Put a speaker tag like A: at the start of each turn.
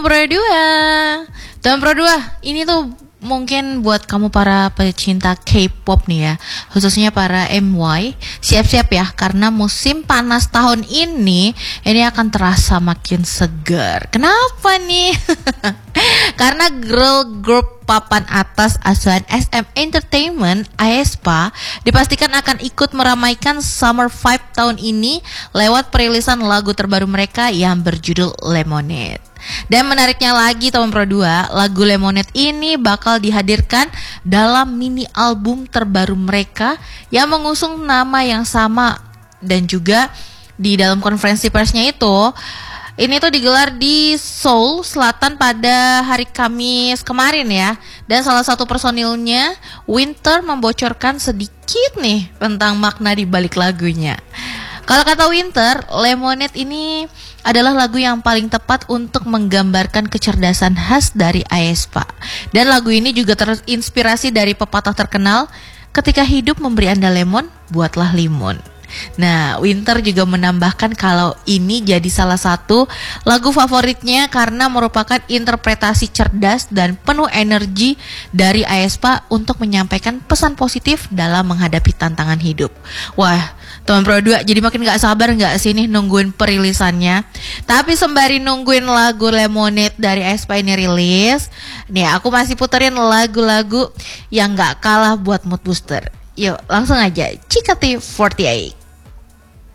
A: Pro 2. Dan Pro 2, ini tuh mungkin buat kamu para pecinta K-pop nih ya, khususnya para MY, siap-siap ya karena musim panas tahun ini akan terasa makin segar. Kenapa nih? Karena girl group papan atas asuhan SM Entertainment aespa dipastikan akan ikut meramaikan Summer Vibe tahun ini lewat perilisan lagu terbaru mereka yang berjudul Lemonade. Dan menariknya lagi teman Pro 2, lagu Lemonade ini bakal dihadirkan dalam mini album terbaru mereka yang mengusung nama yang sama. Dan juga di dalam konferensi persnya itu, ini tuh digelar di Seoul Selatan pada hari Kamis kemarin ya. Dan salah satu personilnya, Winter, membocorkan sedikit nih tentang makna di balik lagunya. Kalau kata Winter, Lemonade ini adalah lagu yang paling tepat untuk menggambarkan kecerdasan khas dari aespa. Dan lagu ini juga terinspirasi dari pepatah terkenal, ketika hidup memberi Anda lemon, buatlah limun. Nah, Winter juga menambahkan kalau ini jadi salah satu lagu favoritnya karena merupakan interpretasi cerdas dan penuh energi dari aespa untuk menyampaikan pesan positif dalam menghadapi tantangan hidup. Wah, teman Pro 2 jadi makin gak sabar gak sih nih nungguin perilisannya. Tapi sembari nungguin lagu Lemonade dari aespa ini rilis, nih aku masih puterin lagu-lagu yang gak kalah buat mood booster. Yuk langsung aja, Cikati 48.